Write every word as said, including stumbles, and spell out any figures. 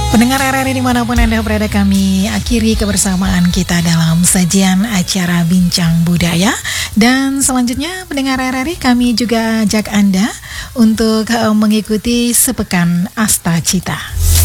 Pendengar R R I dimanapun Anda berada, kami akhiri kebersamaan kita dalam sajian acara Bincang Budaya. Dan selanjutnya pendengar R R I, kami juga ajak Anda untuk uh, mengikuti Sepekan Asta Cita.